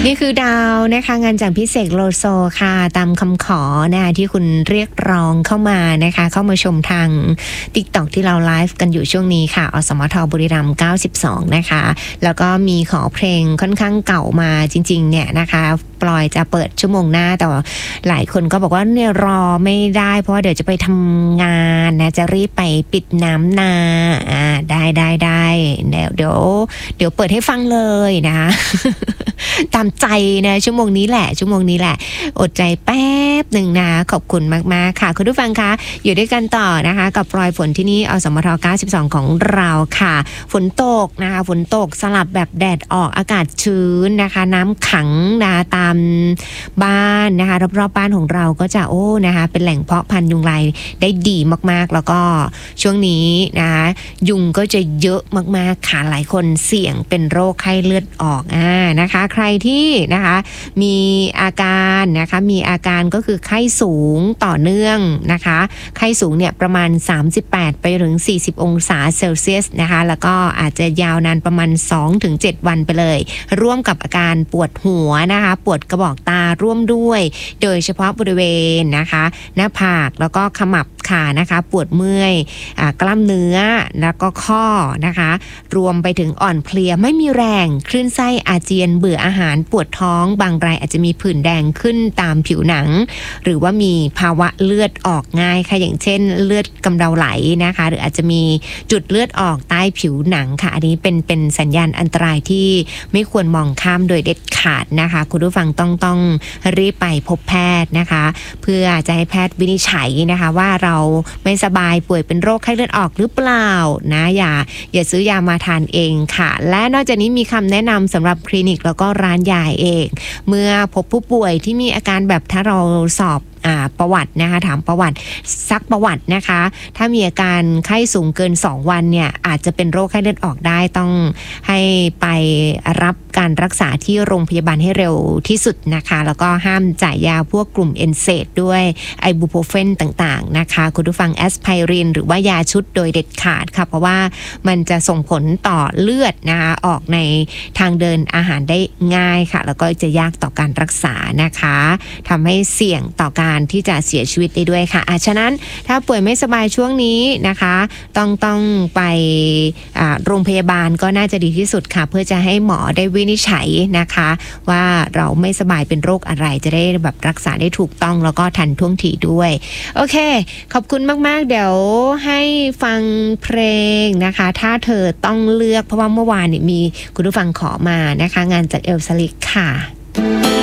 นี่คือดาวนะคะงานจากพี่เสกโลโซค่ะตามคำขอนะคะที่คุณเรียกร้องเข้ามานะคะเข้ามาชมทาง TikTok ที่เราไลฟ์กันอยู่ช่วงนี้ค่ะอสมทบุรีรัมย์92นะคะแล้วก็มีขอเพลงค่อนข้างเก่ามาจริงๆเนี่ยนะคะปลอยจะเปิดชั่วโมงหน้าแต่หลายคนก็บอกว่าเนี่ยรอไม่ได้เพราะว่าเดี๋ยวจะไปทำงานนะจะรีบไปปิดน้ำนาได้เดี๋ยวเปิดให้ฟังเลยนะคะ ตามใจนะชั่วโมงนี้แหละอดใจแป๊บหนึ่งนะขอบคุณมากๆค่ะคุณผู้ฟังคะอยู่ด้วยกันต่อนะคะกับปลอยฝนที่นี่อสมท92ของเราค่ะฝนตกนะคะฝนตกสลับแบบแดดออกอากาศชื้นนะคะน้ำขังนะตามบ้านนะคะรอบๆบ้านของเราก็จะนะคะเป็นแหล่งเพาะพันธุ์ยุงลายได้ดีมากๆแล้วก็ช่วงนี้นะคะยุงก็จะเยอะมากๆค่ะหลายคนเสี่ยงเป็นโรคไข้เลือดออกนะคะใครที่นะคะมีอาการก็คือไข้สูงต่อเนื่องนะคะไข้สูงเนี่ยประมาณ38ไปถึง40องศาเซลเซียสนะคะแล้วก็อาจจะยาวนานประมาณ 2-7 วันไปเลยร่วมกับอาการปวดหัวนะคะปวดกระบอกตาร่วมด้วยโดยเฉพาะบริเวณนะคะหน้าผากแล้วก็ขมับขานะคะปวดเมื่อยกล้ามเนื้อแล้วก็ข้อนะคะรวมไปถึงอ่อนเพลียไม่มีแรงคลื่นไส้อาเจียนเบื่ออาหารปวดท้องบางรายอาจจะมีผื่นแดงขึ้นตามผิวหนังหรือว่ามีภาวะเลือดออกง่ายค่ะอย่างเช่นเลือดกำเดาไหลนะคะหรืออาจจะมีจุดเลือดออกใต้ผิวหนังค่ะอันนี้เป็นสัญญาณอันตรายที่ไม่ควรมองข้ามโดยเด็ดขาดนะคะคุณผู้ฟังต้องรีบไปพบแพทย์นะคะเพื่อจะให้แพทย์วินิจฉัยนะคะว่าเราไม่สบายป่วยเป็นโรคไข้เลือดออกหรือเปล่านะอย่าซื้อยามาทานเองค่ะและนอกจากนี้มีคำแนะนำสำหรับคลินิกแล้วก็ร้านยาเองเมื่อพบผู้ป่วยที่มีอาการแบบถ้าเราสอบประวัตินะคะถามประวัติซักประวัตินะคะถ้ามีอาการไข้สูงเกิน2วันเนี่ยอาจจะเป็นโรคไข้เลือดออกได้ต้องให้ไปรับการรักษาที่โรงพยาบาลให้เร็วที่สุดนะคะแล้วก็ห้ามจ่ายยาพวกกลุ่มเอนเซดด้วยไอบูโพรเฟนต่างๆนะคะคุณผู้ฟังแอสไพรินหรือว่ายาชุดโดยเด็ดขาดค่ะเพราะว่ามันจะส่งผลต่อเลือดนะคะออกในทางเดินอาหารได้ง่ายค่ะแล้วก็จะยากต่อการรักษานะคะทำให้เสี่ยงต่อการที่จะเสียชีวิตได้ด้วยค่ะฉะนั้นถ้าป่วยไม่สบายช่วงนี้นะคะต้องไปโรงพยาบาลก็น่าจะดีที่สุดค่ะเพื่อจะให้หมอได้วินิจฉัยนะคะว่าเราไม่สบายเป็นโรคอะไรจะได้แบบรักษาได้ถูกต้องแล้วก็ทันท่วงทีด้วยโอเคขอบคุณมากๆเดี๋ยวให้ฟังเพลงนะคะถ้าเธอต้องเลือกเพราะว่าเมื่อวานมีคุณผู้ฟังขอมานะคะงานจากเอลสลิกค่ะ